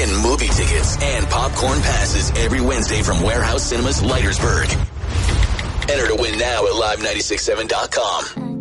win movie tickets and popcorn passes every Wednesday from Warehouse Cinemas Leitersburg. Enter to win now at live967.com.